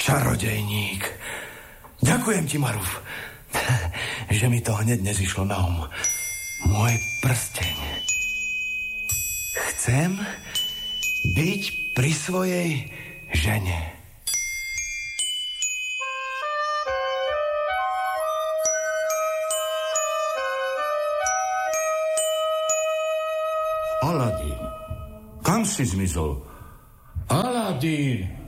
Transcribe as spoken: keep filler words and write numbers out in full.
Čarodejník. Ďakujem ti, Maruf, že mi to hneď nezišlo na um. Môj prsteň. Chcem byť pri svojej žene. Aladín, kam si zmizol? Aladín!